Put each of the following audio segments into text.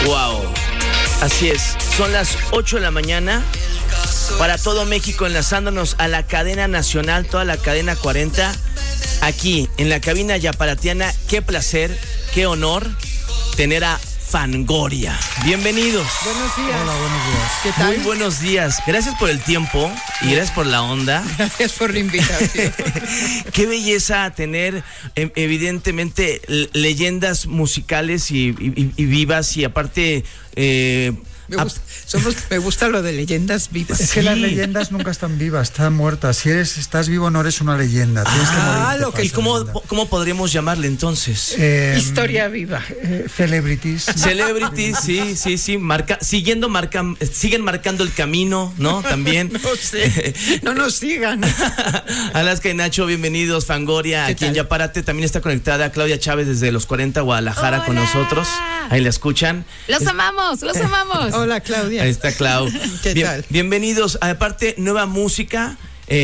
Wow, así es, son las 8 de la mañana para todo México, enlazándonos a la cadena nacional, toda la cadena 40, aquí en la cabina yaparatiana. Qué placer, qué honor tener a Fangoria. Bienvenidos. Buenos días. Hola, buenos días. ¿Qué tal? Muy buenos días. Gracias por el tiempo y gracias por la onda. Gracias por la invitación. Qué belleza tener, evidentemente, leyendas musicales y vivas, y aparte... Me gusta lo de leyendas vivas. Es que las leyendas nunca están vivas, están muertas. Si estás vivo no eres una leyenda. Tienes que morirte. ¿Y cómo podríamos llamarle entonces? Historia viva. Celebrities. Celebrities, sí. Siguen marcando el camino, ¿no? También. No sé, no nos sigan. Alaska y Nacho, bienvenidos. Fangoria, aquí en Yaparate. También está conectada Claudia Chávez desde los 40 Guadalajara. Hola. Con nosotros. Ahí la escuchan. Los amamos. Hola, Claudia. Ahí está Clau. ¿Qué tal? Bienvenidos. Aparte, nueva música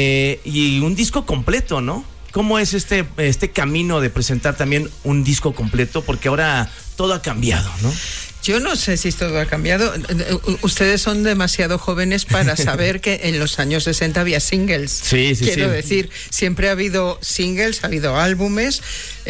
y un disco completo, ¿no? ¿Cómo es este camino de presentar también un disco completo? Porque ahora todo ha cambiado, ¿no? Yo no sé si todo ha cambiado. Ustedes son demasiado jóvenes para saber que en los años 60 había singles. Sí. Quiero decir, siempre ha habido singles, ha habido álbumes.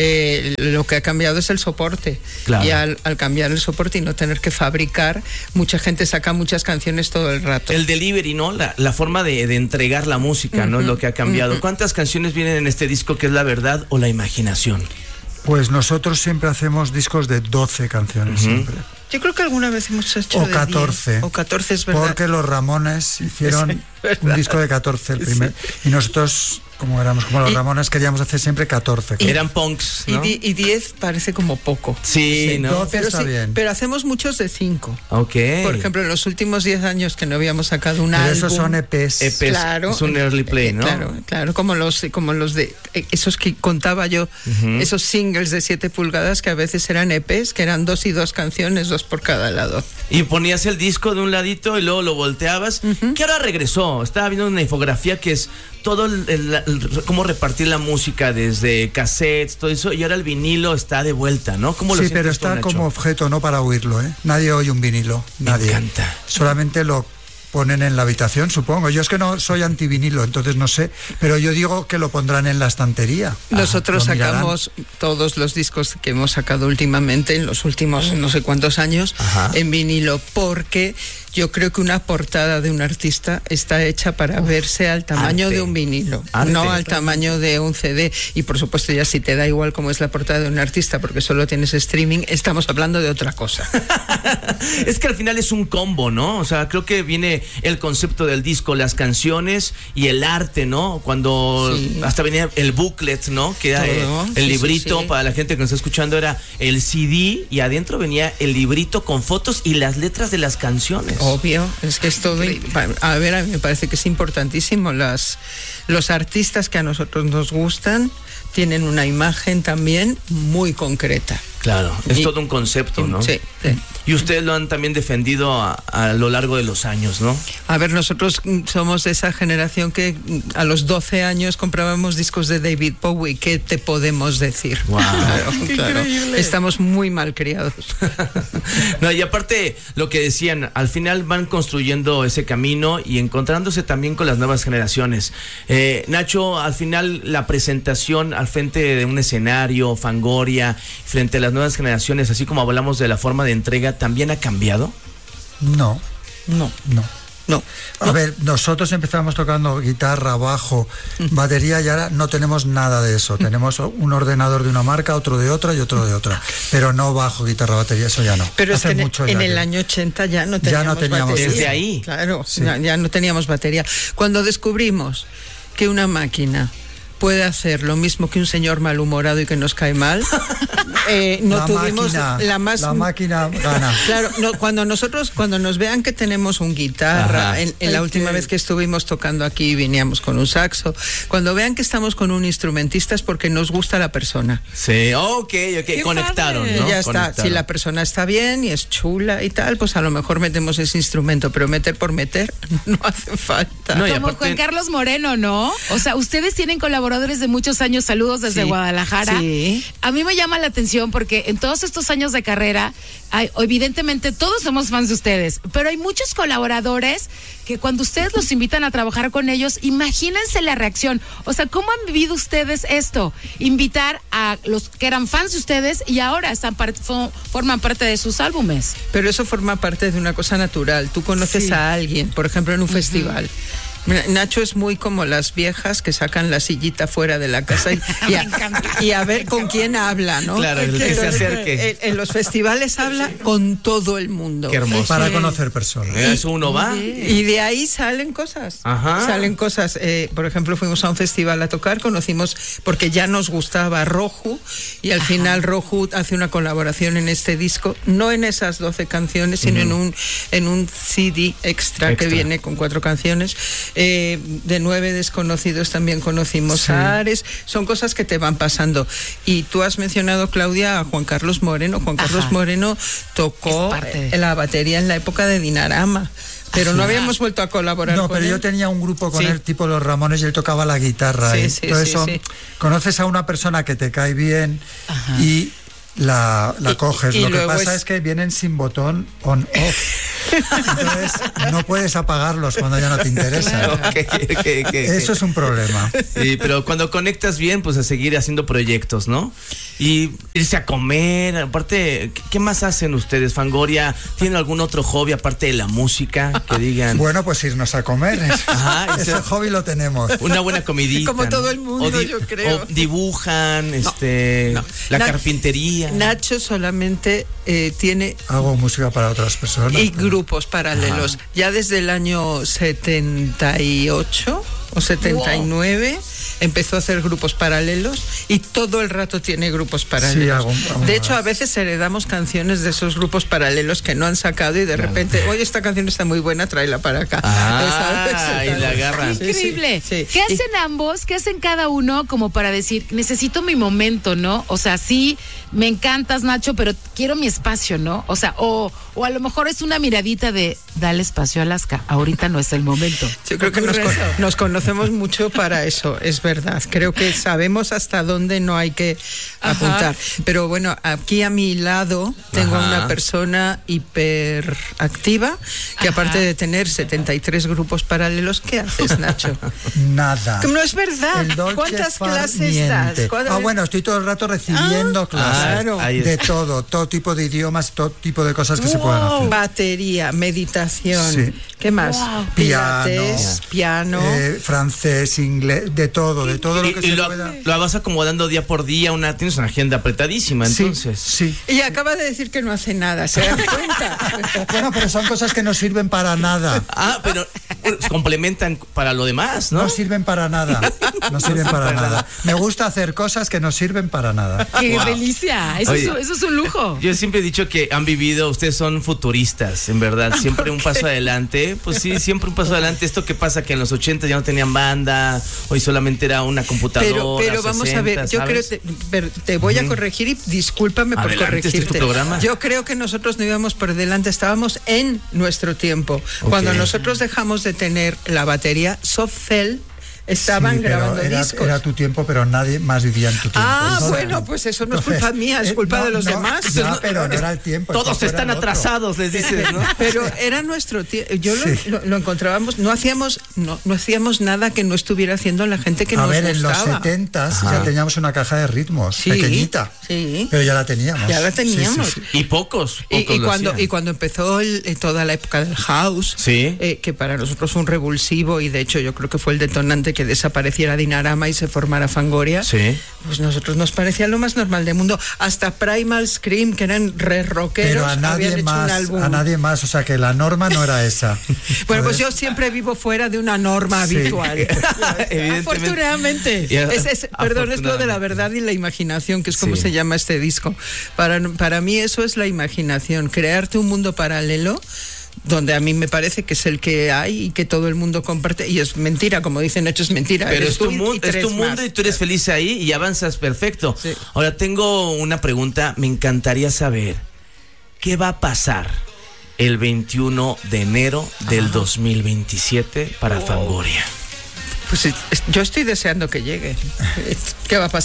Lo que ha cambiado es el soporte. Claro. Y al cambiar el soporte y no tener que fabricar, mucha gente saca muchas canciones todo el rato. El delivery, ¿no? La forma de entregar la música, ¿no? Es lo que ha cambiado. ¿Cuántas canciones vienen en este disco que es la verdad o la imaginación? Pues nosotros siempre hacemos discos de 12 canciones, siempre. Yo creo que alguna vez hemos hecho o de 14. 10. O 14, es verdad. Porque los Ramones hicieron un disco de 14, el primer. Sí. Y nosotros, como éramos como los Ramones, queríamos hacer siempre 14. Eran punks, ¿no? Y 10 parece como poco. Sí, ¿no? 12 pero está bien. Pero hacemos muchos de 5. Ok. Por ejemplo, en los últimos 10 años que no habíamos sacado un álbum. Esos son EPs. Claro. Es un early play, ¿no? Claro, como los de esos que contaba yo, esos singles de 7 pulgadas que a veces eran EPs, que eran 2 y 2 canciones, 2 por cada lado. Y ponías el disco de un ladito y luego lo volteabas. Que ahora regresó. Estaba viendo una infografía que es todo cómo repartir la música desde cassettes, todo eso, y ahora el vinilo está de vuelta, ¿no? ¿Cómo lo sí, pero está tú, como objeto, no para oírlo, ¿eh? Nadie oye un vinilo, nadie. Me encanta. Solamente lo ponen en la habitación, supongo. Yo es que no soy antivinilo, entonces no sé, pero yo digo que lo pondrán en la estantería. Nosotros sacamos todos los discos que hemos sacado últimamente, en los últimos no sé cuántos años, en vinilo, porque yo creo que una portada de un artista está hecha para verse al tamaño de un vinilo, no al tamaño de un CD. Y por supuesto, ya si te da igual cómo es la portada de un artista porque solo tienes streaming, estamos hablando de otra cosa. Es que al final es un combo, ¿no? O sea, creo que viene el concepto del disco, las canciones y el arte, ¿no? Cuando hasta venía el booklet, ¿no? Que era el librito, para la gente que nos está escuchando, era el CD y adentro venía el librito con fotos y las letras de las canciones. Obvio, es que es todo. A mí me parece que es importantísimo. Los artistas que a nosotros nos gustan tienen una imagen también muy concreta. Claro, es todo un concepto, ¿no? Sí. Y ustedes lo han también defendido a lo largo de los años, ¿no? A ver, nosotros somos de esa generación que a los 12 años comprábamos discos de David Bowie. ¿Qué te podemos decir? Wow. Claro. Estamos muy mal criados. No, y aparte, lo que decían, al final van construyendo ese camino y encontrándose también con las nuevas generaciones. Nacho, al final la presentación al frente de un escenario, Fangoria, frente a las nuevas generaciones, así como hablamos de la forma de entrega, ¿también ha cambiado? No. A ver, nosotros empezamos tocando guitarra, bajo, batería, y ahora no tenemos nada de eso. Tenemos un ordenador de una marca, otro de otra y otro de otra. Pero no bajo, guitarra, batería, eso ya no. Pero es que en el año 80 ya no teníamos batería. Desde ahí. Claro, ya no teníamos batería. Cuando descubrimos que una máquina puede hacer lo mismo que un señor malhumorado y que nos cae mal, la máquina gana. Claro, cuando nos vean que tenemos un guitarra, en la última vez que estuvimos tocando aquí veníamos con un saxo, cuando vean que estamos con un instrumentista es porque nos gusta la persona. Sí, ok, conectaron, ¿no? Ya está, si la persona está bien y es chula y tal, pues a lo mejor metemos ese instrumento, pero meter por meter no hace falta. No, como Juan Carlos Moreno, ¿no? O sea, ustedes tienen colaboradores de muchos años, saludos desde Guadalajara. Sí. A mí me llama la atención atención porque en todos estos años de carrera, evidentemente todos somos fans de ustedes, pero hay muchos colaboradores que cuando ustedes los invitan a trabajar con ellos, imagínense la reacción. O sea, ¿cómo han vivido ustedes esto? Invitar a los que eran fans de ustedes y ahora forman parte de sus álbumes. Pero eso forma parte de una cosa natural. Tú conoces a alguien, por ejemplo, en un festival. Nacho es muy como las viejas que sacan la sillita fuera de la casa y a ver con quién habla, ¿no? Claro, el que se acerque. En los festivales habla con todo el mundo. Qué hermoso. Para conocer personas. Eso uno va. Y de ahí salen cosas. Ajá. Salen cosas. Por ejemplo, fuimos a un festival a tocar, conocimos, porque ya nos gustaba Roju, y al final Roju hace una colaboración en este disco, no en esas 12 canciones, sino en un CD extra que viene con 4 canciones. De 9 desconocidos también conocimos a Ares. Son cosas que te van pasando. Y tú has mencionado, Claudia, a Juan Carlos Moreno. Juan Carlos Moreno tocó la batería en la época de Dinarama. Pero no habíamos vuelto a colaborar con él. No, pero yo tenía un grupo con él, tipo Los Ramones, y él tocaba la guitarra. Conoces a una persona que te cae bien y la coges. Lo que pasa es que vienen sin botón on-off. Entonces no puedes apagarlos cuando ya no te interesa. Eso es un problema. Sí, pero cuando conectas bien, pues a seguir haciendo proyectos, ¿no? Y irse a comer. Aparte, ¿qué más hacen ustedes, Fangoria? ¿Tienen algún otro hobby aparte de la música? Que digan. Bueno, pues irnos a comer. Ese hobby lo tenemos. Una buena comidita. Como todo el mundo, yo creo. O dibujan, la carpintería. Nacho solamente tiene... Hago música para otras personas. Y grupos paralelos. Ya desde el año 78 o 79 empezó a hacer grupos paralelos y todo el rato tiene grupos paralelos. De hecho, a veces heredamos canciones de esos grupos paralelos que no han sacado y de repente, oye, esta canción está muy buena, tráela para acá. Y la agarran. Increíble. Sí. ¿Qué hacen ambos? ¿Qué hacen cada uno como para decir, necesito mi momento, ¿no? O sea, sí, me encantas, Nacho, pero quiero mi espacio, ¿no? O sea, o a lo mejor es una miradita de, dale espacio a Alaska, ahorita no es el momento. Yo creo que nos conocemos mucho para eso, es verdad. Creo que sabemos hasta dónde no hay que apuntar. Pero bueno, aquí a mi lado tengo una persona hiperactiva que aparte de tener 73 grupos paralelos, ¿qué haces, Nacho? Nada. No es verdad. ¿Cuántas clases das? Bueno, estoy todo el rato recibiendo clases. De todo tipo de idiomas, todo tipo de cosas que se puedan hacer. Batería, meditación. ¿Qué más? Pilates, piano. Francés, inglés, de todo lo que se pueda. Lo vas acomodando día por día, tienes una agenda apretadísima, entonces. Sí. Y acaba de decir que no hace nada, ¿se dan cuenta? Bueno, pero son cosas que no sirven para nada. Pero complementan para lo demás, ¿no? No sirven para nada. No sirven para nada. Me gusta hacer cosas que no sirven para nada. ¡Qué delicia! Eso es un lujo. Yo siempre he dicho que han vivido, ustedes son futuristas, en verdad. Siempre un paso adelante. Pues sí, siempre un paso adelante. Esto que pasa que en los 80 ya no tenían banda, hoy solamente era una computadora. Pero vamos 60, a ver, yo creo te voy a corregir y discúlpame por corregirte. Este es tu programa. Yo creo que nosotros no íbamos por delante, estábamos en nuestro tiempo. Cuando nosotros dejamos de tener la batería, Soft Cell estaban grabando discos. Era tu tiempo, pero nadie más vivía en tu tiempo. Bueno, pues eso no es culpa mía, es culpa de los demás. Pero no era el tiempo. Todos están atrasados, les dices, ¿no? Pero era nuestro tiempo. Yo lo encontrábamos, no hacíamos nada que no estuviera haciendo la gente que nos gustaba. En los 70s ya teníamos una caja de ritmos, pequeñita. Sí. Pero ya la teníamos. Sí. Y pocos y cuando empezó toda la época del house, que para nosotros fue un revulsivo y de hecho yo creo que fue el detonante que desapareciera Dinarama y se formara Fangoria, pues nosotros nos parecía lo más normal del mundo. Hasta Primal Scream, que eran re rockeros, habían hecho un álbum. A nadie más, o sea que la norma no era esa. Bueno, pues yo siempre vivo fuera de una norma habitual. Afortunadamente. Perdón, es lo de la verdad y la imaginación, que es como se llama este disco. Para mí eso es la imaginación, crearte un mundo paralelo donde a mí me parece que es el que hay y que todo el mundo comparte, y es mentira, como dicen, hecho es mentira. Pero es tu mundo y tú eres feliz ahí y avanzas perfecto. Ahora tengo una pregunta, me encantaría saber, ¿qué va a pasar el 21 de enero del 2027 para Fangoria? Pues yo estoy deseando que llegue. ¿Qué va a pasar?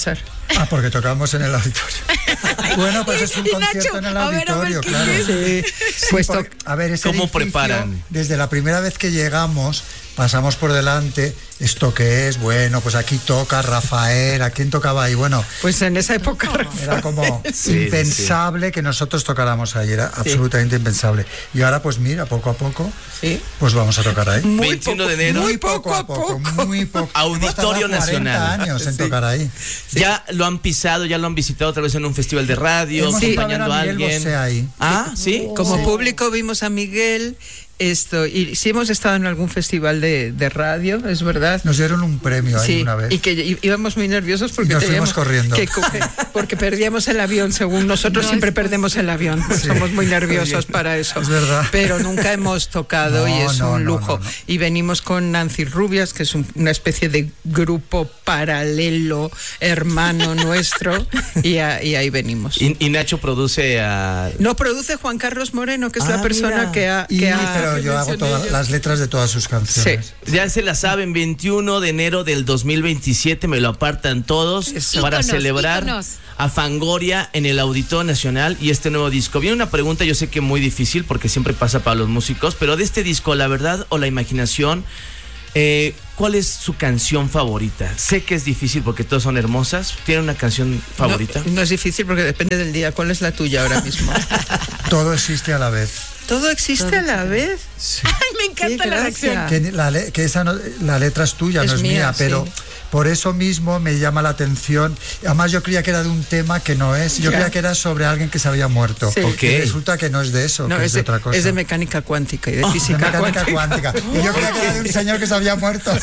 Porque tocamos en el auditorio. Bueno, pues es un concierto en el auditorio, claro. Sí. Pues ¿cómo preparan? Desde la primera vez que llegamos, pasamos por delante, ¿esto qué es? Bueno, pues aquí toca Rafael, ¿a quién tocaba ahí? Bueno, pues en esa época era como impensable que nosotros tocáramos ahí, era absolutamente impensable. Y ahora pues mira, poco a poco, pues vamos a tocar ahí. 21 de enero. Muy poco a poco. Auditorio Nacional. 40 años en tocar ahí. Ya lo han pisado, ya lo han visitado otra vez en un festival de radio, acompañando a alguien. Ahí. ¿Sí? Como público vimos a Miguel. Y sí hemos estado en algún festival de radio, es verdad. Nos dieron un premio ahí una vez. Y que íbamos muy nerviosos porque nos fuimos corriendo. Porque perdíamos el avión, según nosotros siempre perdemos el avión. Sí. Somos muy nerviosos para eso. Es verdad. Pero nunca hemos tocado y es un lujo. No. Y venimos con Nancy Rubias, que es una especie de grupo paralelo, hermano nuestro, y ahí venimos. ¿Y Nacho produce a...? No, produce Juan Carlos Moreno, que es la persona que ha pero yo hago todas las letras de todas sus canciones. Sí. Ya se la saben, 21 de enero del 2027, me lo apartan todos para celebrar a Fangoria en el Auditorio Nacional y este nuevo disco. Viene una pregunta, yo sé que muy difícil porque siempre pasa para los músicos, pero de este disco, ¿la verdad o la imaginación? ¿Cuál es su canción favorita? Sé que es difícil porque todas son hermosas. ¿Tiene una canción favorita? No es difícil porque depende del día. ¿Cuál es la tuya ahora mismo? Todo existe a la vez. ¿Todo existe a la vez? Sí. Ay, me encanta la reacción. Que esa la letra es tuya, no es mía, pero por eso mismo me llama la atención. Además yo creía que era de un tema que no es. Yo creía que era sobre alguien que se había muerto. Sí. Y resulta que no es de eso, es de otra cosa. Es de mecánica cuántica y de física cuántica. Y yo creía que era de un señor que se había muerto.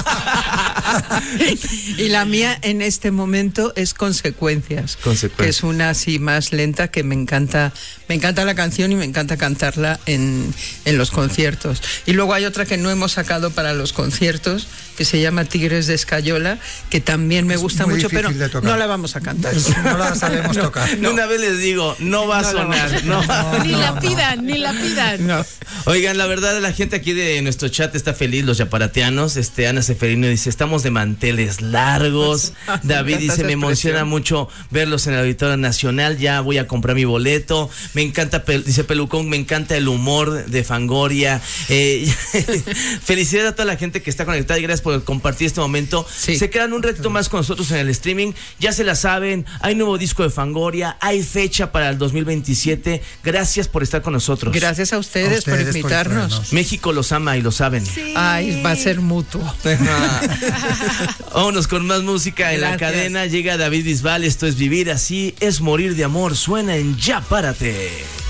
Y la mía en este momento es Consecuencias. Que es una así más lenta que me encanta la canción y me encanta cantarla en los conciertos. Y luego hay otra que no hemos sacado para los conciertos que se llama Tigres de Escayola, que también me gusta mucho, pero no la vamos a cantar. No la sabemos tocar. No. Una vez les digo, no va a sonar. Ni la pidan. No. Oigan, la verdad, la gente aquí de nuestro chat está feliz, los yaparateanos. Ana Seferino dice, estamos de manteles largos. David dice, me emociona mucho verlos en el Auditorio Nacional, ya voy a comprar mi boleto. Me encanta, dice Pelucón, me encanta el humor de Fangoria. Felicidades a toda la gente que está conectada y gracias por compartir este momento. Se quedan un ratito más con nosotros en el streaming. Ya se la saben, hay nuevo disco de Fangoria, hay fecha para el 2027. Gracias por estar con nosotros. Gracias a ustedes por invitarnos. México los ama y lo saben. Sí. Ay, va a ser mutuo. Vámonos con más música en la cadena. Llega David Bisbal, esto es Vivir Así, es Morir de Amor. Suena en Ya Párate.